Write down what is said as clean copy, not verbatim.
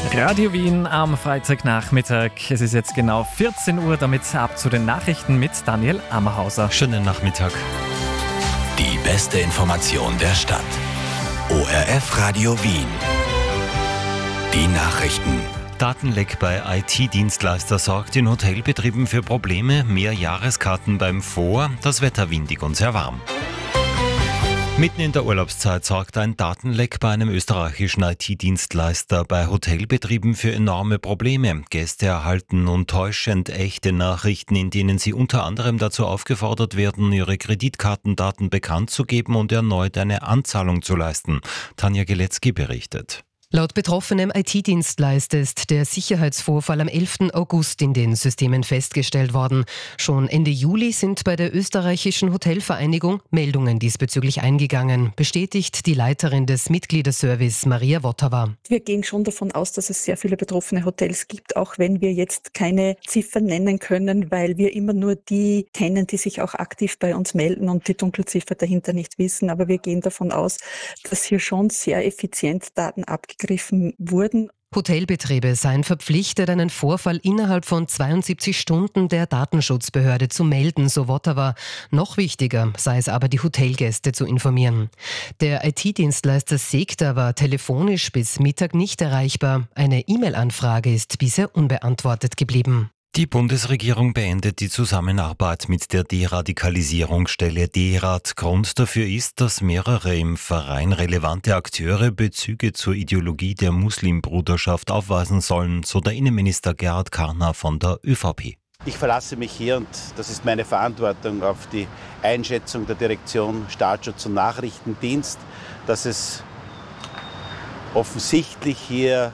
Radio Wien am Freitagnachmittag. Es ist jetzt genau 14 Uhr, damit ab zu den Nachrichten mit Daniel Ammerhauser. Schönen Nachmittag. Die beste Information der Stadt. ORF Radio Wien. Die Nachrichten. Datenleck bei IT-Dienstleister sorgt in Hotelbetrieben für Probleme. Mehr Jahreskarten beim Vor. Das Wetter windig und sehr warm. Mitten in der Urlaubszeit sorgt ein Datenleck bei einem österreichischen IT-Dienstleister bei Hotelbetrieben für enorme Probleme. Gäste erhalten nun täuschend echte Nachrichten, in denen sie unter anderem dazu aufgefordert werden, ihre Kreditkartendaten bekannt zu geben und erneut eine Anzahlung zu leisten. Tanja Geletzky berichtet. Laut betroffenem IT-Dienstleister ist der Sicherheitsvorfall am 11. August in den Systemen festgestellt worden. Schon Ende Juli sind bei der österreichischen Hotelvereinigung Meldungen diesbezüglich eingegangen, bestätigt die Leiterin des Mitgliederservice Maria Votava. Wir gehen schon davon aus, dass es sehr viele betroffene Hotels gibt, auch wenn wir jetzt keine Ziffern nennen können, weil wir immer nur die kennen, die sich auch aktiv bei uns melden und die Dunkelziffer dahinter nicht wissen. Aber wir gehen davon aus, dass hier schon sehr effizient Daten abgegriffen wurden. Hotelbetriebe seien verpflichtet, einen Vorfall innerhalb von 72 Stunden der Datenschutzbehörde zu melden, so Votava. Noch wichtiger sei es aber, die Hotelgäste zu informieren. Der IT-Dienstleister Segda war telefonisch bis Mittag nicht erreichbar. Eine E-Mail-Anfrage ist bisher unbeantwortet geblieben. Die Bundesregierung beendet die Zusammenarbeit mit der Deradikalisierungsstelle DERAD. Grund dafür ist, dass mehrere im Verein relevante Akteure Bezüge zur Ideologie der Muslimbruderschaft aufweisen sollen, so der Innenminister Gerhard Karner von der ÖVP. Ich verlasse mich hier, und das ist meine Verantwortung, auf die Einschätzung der Direktion Staatsschutz und Nachrichtendienst, dass es offensichtlich hier